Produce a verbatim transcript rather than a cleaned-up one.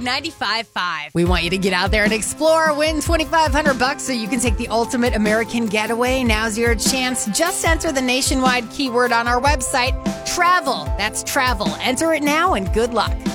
ninety-five point five. We want you to get out there and explore. Win twenty-five hundred bucks so you can take the ultimate American getaway. Now's your chance. Just enter the nationwide keyword on our website, travel. That's travel. Enter it now and good luck.